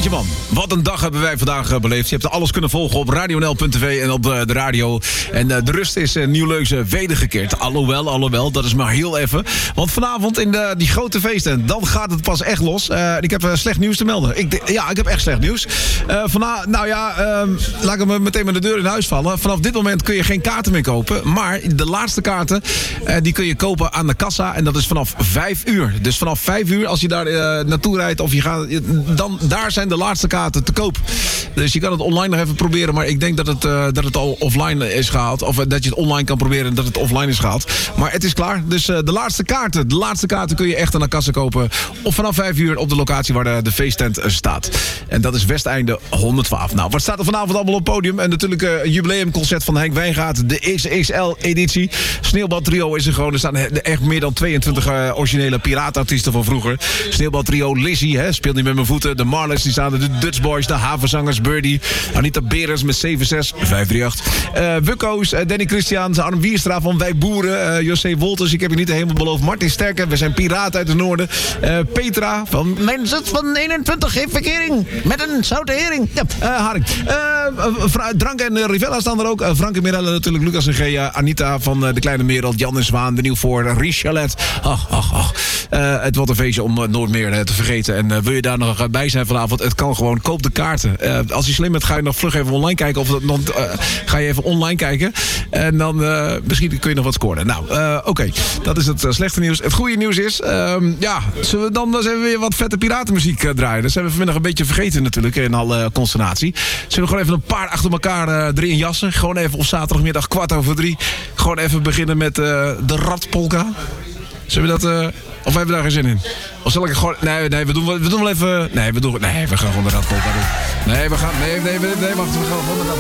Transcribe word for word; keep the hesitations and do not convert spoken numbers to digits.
Jeetje man, wat een dag hebben wij vandaag uh, beleefd. Je hebt alles kunnen volgen op radionl punt tv en op uh, de radio. En uh, de rust is uh, Nieuw-Leuzen wedergekeerd. Alhoewel, alhoewel, dat is maar heel even. Want vanavond in de, die grote feesten, dan gaat het pas echt los. Uh, ik heb uh, slecht nieuws te melden. Ik, ja, ik heb echt slecht nieuws. Uh, vana, nou ja, uh, laat ik hem meteen met de deur in huis vallen. Vanaf dit moment kun je geen kaarten meer kopen. Maar de laatste kaarten, uh, die kun je kopen aan de kassa. En dat is vanaf vijf uur. Dus vanaf vijf uur, als je daar uh, naartoe rijdt of je gaat, dan daar zijn de laatste kaarten te koop. Dus je kan het online nog even proberen. Maar ik denk dat het, uh, dat het al offline is gehaald. Of uh, dat je het online kan proberen en dat het offline is gehaald. Maar het is klaar. Dus uh, de laatste kaarten. De laatste kaarten kun je echt aan de kassa kopen. Of vanaf vijf uur op de locatie waar de, de feesttent uh, staat. En dat is Westeinde honderdtwaalf. Nou, wat staat er vanavond allemaal op het podium? En natuurlijk uh, een jubileumconcert van Henk Wijngaard. De X X L-editie. Sneeuwbaltrio is er gewoon. Er staan echt meer dan tweeëntwintig uh, originele piraatartiesten van vroeger. Sneeuwbaltrio Lizzie, hè, speelt niet met mijn voeten. De Marlins, die staan er. De Dutch Boys, de Havenzangers, Birdie. Anita Berens met zeven zes vijf drie acht. Uh, Wukko's, uh, Danny Christian, Arm Wierstra van Wij Boeren. Uh, José Wolters, ik heb je niet helemaal beloofd. Martin Sterker, we zijn piraten uit het noorden. Uh, Petra van Mijn Zut van eenentwintig heeft verkering. Met een zoute hering. Ja, uh, haring. Uh, Drank en uh, Rivella staan er ook. Uh, Frank en Mirella natuurlijk. Lucas en Gea. Anita van uh, De Kleine Merel. Jan en Zwaan. De Nieuwvoort. Richalet. Ach, ach, ach. Uh, het wordt een feestje om uh, nooit meer uh, te vergeten. En uh, wil je daar nog uh, bij zijn vanavond? Het kan gewoon. Koop de kaarten. Uh, als je slim bent, ga je nog vlug even online kijken. Of dan uh, ga je even online kijken. En dan uh, misschien kun je nog wat scoren. Nou, uh, oké. Okay. Dat is het uh, slechte nieuws. Het goede nieuws is... Uh, ja, zullen we dan eens even weer wat vette piratenmuziek uh, draaien? Dat zijn we vanmiddag een beetje vergeten natuurlijk. In alle uh, consternatie. Zullen we gewoon even een paar achter elkaar uh, erin jassen? Gewoon even op zaterdagmiddag kwart over drie. Gewoon even beginnen met uh, de Radpolka. Zullen we dat... Uh, of hebben we daar geen zin in? Of zal ik gewoon... Nee, nee, we doen, we doen wel even... Nee, we doen... Nee, we gaan gewoon de Radpolka doen. Nee, we gaan... Nee, nee, nee, nee wacht. We gaan gewoon de